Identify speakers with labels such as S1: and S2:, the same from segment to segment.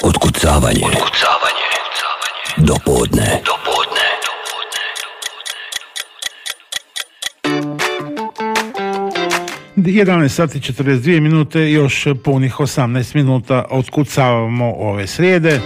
S1: Otkucavanje. Do podne.
S2: 11 sati 42 minute, još punih 18 minuta otkucavamo ove srijede.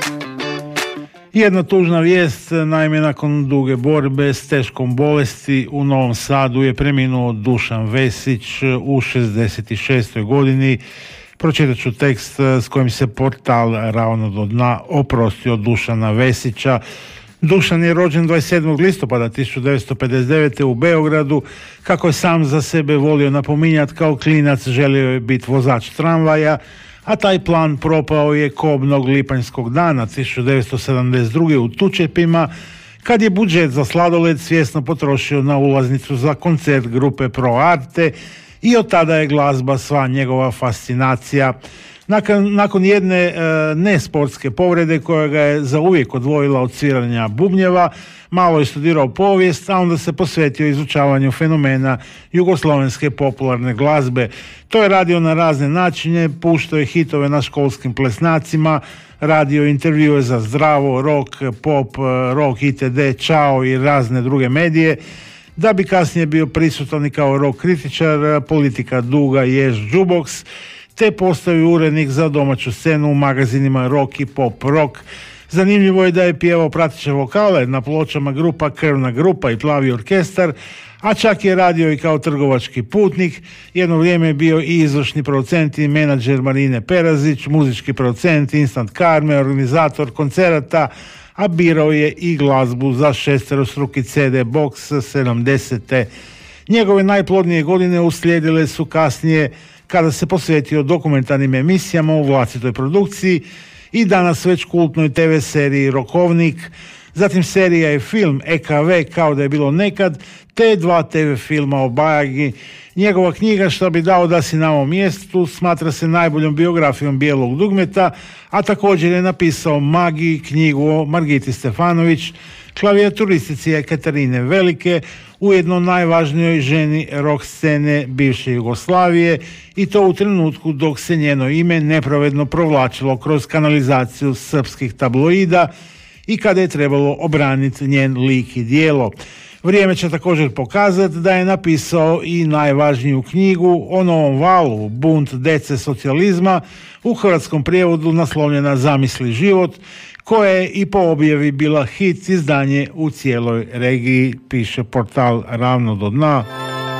S2: Jedna tužna vijest, naime nakon duge borbe s teškom bolesti u Novom Sadu je preminuo Dušan Vesić u 66. godini. Pročitat ću tekst s kojim se portal Ravno do dna oprostio Dušana Vesića. Dušan je rođen 27. listopada 1959. u Beogradu. Kako je sam za sebe volio napominjati, kao klinac želio je biti vozač tramvaja, a taj plan propao je kobnog lipanjskog dana 1972. u Tučepima, kad je budžet za sladoled svjesno potrošio na ulaznicu za koncert grupe Pro Arte i od tada je glazba sva njegova fascinacija. Nakon jedne nesportske povrede koja ga je zauvijek odvojila od sviranja bubnjeva, malo je studirao povijest, a onda se posvetio izučavanju fenomena jugoslovenske popularne glazbe. To je radio na razne načine, puštao je hitove na školskim plesnacima, radio intervjue za Zdravo, Rock, Pop, Rock itd., Čao i razne druge medije, da bi kasnije bio prisutan i kao rock kritičar, Politika duga, Jež, Jukebox, te postao urednik za domaću scenu u magazinima Rock i Pop Rock. Zanimljivo je da je pjevao prateće vokale na pločama grupa Krvna grupa i Plavi orkestar, a čak je radio i kao trgovački putnik. Jedno vrijeme je bio i izvršni producent i menadžer Marine Perazić, muzički producent Instant Karme, organizator koncerata, a birao je i glazbu za šesterostruki CD box 70. Njegove najplodnije godine uslijedile su kasnije, kada se posvetio dokumentarnim emisijama u vlastitoj produkciji i danas već kultnoj TV seriji Rokovnik, zatim serija i film EKV kao da je bilo nekad, te 2 TV filma o Bajagi. Njegova knjiga Šta bi dao da si na ovom mjestu smatra se najboljom biografijom bijelog dugmeta, a također je napisao Magi, knjigu o Margiti Stefanović, klavijaturistici Ekaterine Velike, ujedno najvažnijoj ženi rock scene bivše Jugoslavije, i to u trenutku dok se njeno ime nepravedno provlačilo kroz kanalizaciju srpskih tabloida i kada je trebalo obraniti njen lik i djelo. Vrijeme će također pokazati da je napisao i najvažniju knjigu o novom valu, Bunt dece socijalizma, u hrvatskom prijevodu naslovljena Zamisli život, koja je i po objavi bila hit izdanje u cijeloj regiji, piše portal Ravno do dna.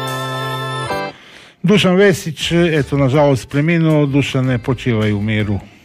S2: Dušan Vesić, eto, nažalost preminuo. Dušane, počivaj u miru.